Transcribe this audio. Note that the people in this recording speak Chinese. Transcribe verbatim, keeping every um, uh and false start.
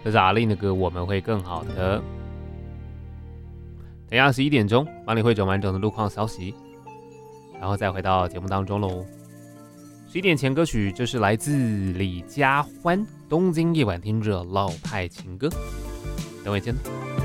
这是阿令的歌，我们会更好的。等一下十一点钟，帮你汇总完整的路况消息，然后再回到节目当中喽。十一点前歌曲，这是来自李佳欢《东京夜晚听着老派情歌》，等会见。